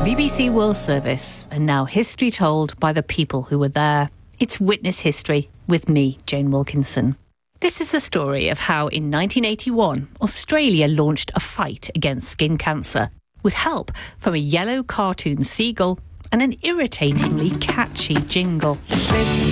BBC World Service, and now history told by the people who were there. It's Witness History with me, Jane Wilkinson. This is the story of how in 1981, Australia launched a fight against skin cancer with help from a yellow cartoon seagull and an irritatingly catchy jingle.